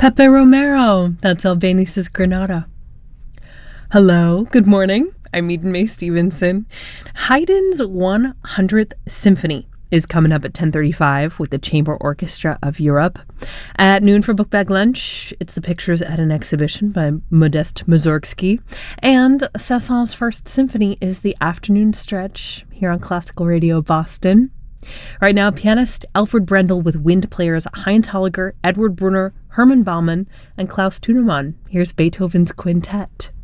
Pepe Romero, that's Albani's Granada. Hello, good morning. I'm Eden May Stevenson. Haydn's 100th Symphony is coming up at 10:35 with the Chamber Orchestra of Europe. At noon for Book Bag Lunch, it's the pictures at an exhibition by Modest Mussorgsky. And Saint-Saëns' First Symphony is the afternoon stretch here on Classical Radio Boston. Right now, pianist Alfred Brendel with wind players Heinz Holliger, Edward Brunner, Hermann Baumann, and Klaus Tunemann. Here's Beethoven's Quintet.